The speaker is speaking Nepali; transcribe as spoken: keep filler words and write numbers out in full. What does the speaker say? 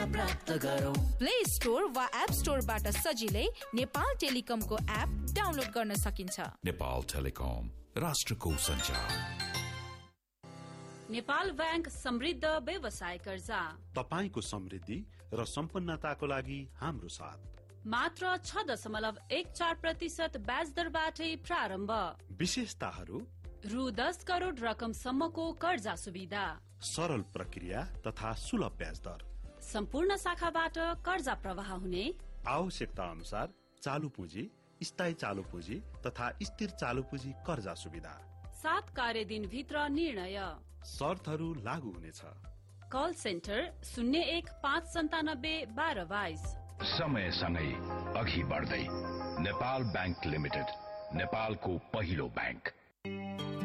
प्राप्त गरौँ। प्ले स्टोर वा एप स्टोरबाट सजिलै नेपाल टेलिकमको एप डाउनलोड गर्न सकिन्छ। नेपाल टेलिकम, राष्ट्रको सञ्चार। नेपाल बैंक समृद्ध व्यवसाय कर्जा, तपाईको समृद्धि र सम्पन्नताको लागि हाम्रो साथ। मात्र छ दशमलव एक चार प्रतिशत ब्याज दरबाटै प्रारम्भ। विशेषताहरू: रु दस करोड रकमसम्मको कर्जा सुविधा, सरल प्रक्रिया तथा सुलभ ब्याज दर, सम्पूर्ण शाखाबाट कर्जा प्रवाह हुने, आवश्यकता अनुसार चालू पुँजी, स्थायी चालू पुँजी तथा स्थिर चालू पुँजी कर्जा सुविधा, सात कार्य दिन भित्र निर्णय। शर्तहरू लागू हुनेछ। कल सेन्टर शून्य एक पाँच सन्तानब्बे बाह्र बाइस। समयसँगै अघि बढ्दै नेपाल बैंक लिमिटेड, नेपालको पहिलो बैंक।